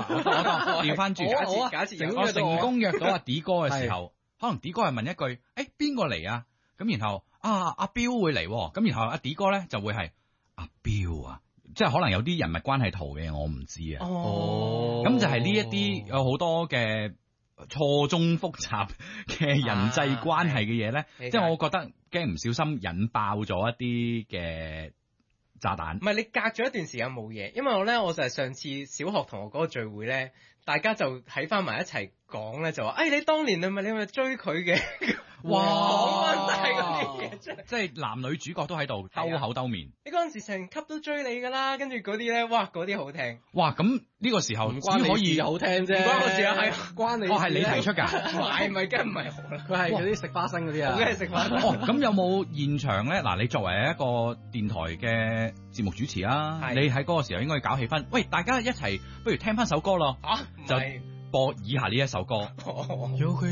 我調翻轉， 假設我成功約到阿 D 哥嘅時候，可能 D 哥係問一句：邊個嚟啊？咁然後阿彪會嚟，咁然後阿 D 哥咧就會係阿彪啊，即係可能有啲人物關係圖嘅，我唔知啊。咁就係呢一啲有好多嘅錯綜複雜嘅人際關係嘅嘢咧，即係我覺得驚唔小心引爆咗一啲嘅炸彈。 唔係你隔咗一段時間冇嘢，因為我就係上次小學同學嗰個聚會咧，大家就喺翻埋一齊講咧，就話你當年你咪追佢嘅， 哇！ 講翻晒嗰啲嘢出嚟， 即係男女主角都喺度兜口兜面。 你嗰陣時成級都追你㗎啦，跟住嗰啲咧，哇嗰啲好聽。 哇！咁呢個時候唔關只可以你事好聽啫， 唔關我事啊，係關你。 係你提出㗎， 係咪梗唔係我啦？ 佢係嗰啲食花生嗰啲啊， 梗係食花生。 咁有冇現場咧？嗱，你作為一個電台嘅節目主持啊，你喺嗰個時候應該要搞氣氛。喂，大家一齊不如聽翻首歌咯，就播以下呢一首歌。